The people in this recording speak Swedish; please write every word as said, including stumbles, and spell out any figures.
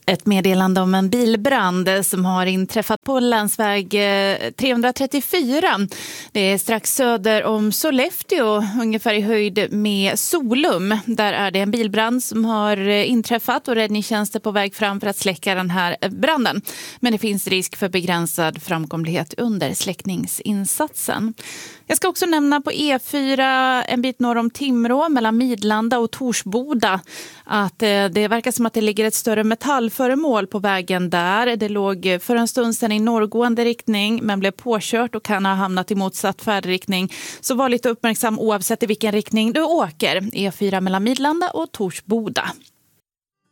Ett meddelande om en bilbrand som har inträffat på länsväg trehundratrettiofyra. Det är strax söder om Sollefteå, ungefär i höjd med Solum. Där är det en bilbrand som har inträffat och räddningstjänst är på väg fram för att släcka den här branden. Men det finns risk för begränsad framkomlighet under släckningsinsatsen. Jag ska också nämna på E fyra en bit norr om Timrå mellan Midlanda och Torsboda att det verkar som att det ligger ett större metallföremål på vägen där. Det låg för en stund sedan i norrgående riktning men blev påkört och kan ha hamnat i motsatt färdriktning. Så var lite uppmärksam oavsett i vilken riktning du åker. E fyra mellan Midlanda och Torsboda.